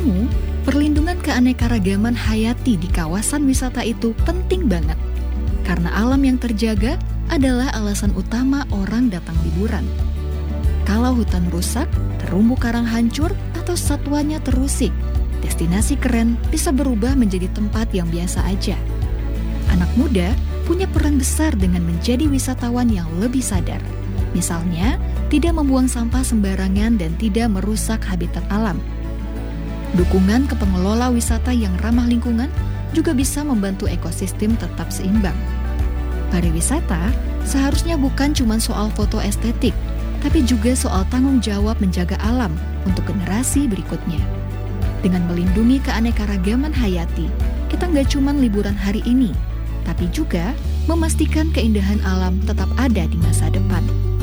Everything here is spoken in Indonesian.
kamu, perlindungan keanekaragaman hayati di kawasan wisata itu penting banget. Karena alam yang terjaga adalah alasan utama orang datang liburan. Kalau hutan rusak, terumbu karang hancur, atau satwanya terusik, destinasi keren bisa berubah menjadi tempat yang biasa aja. Anak muda punya peran besar dengan menjadi wisatawan yang lebih sadar. Misalnya, tidak membuang sampah sembarangan dan tidak merusak habitat alam. Dukungan ke pengelola wisata yang ramah lingkungan juga bisa membantu ekosistem tetap seimbang. Pariwisata seharusnya bukan cuma soal foto estetik, tapi juga soal tanggung jawab menjaga alam untuk generasi berikutnya. Dengan melindungi keanekaragaman hayati, kita nggak cuma liburan hari ini, tapi juga memastikan keindahan alam tetap ada di masa depan.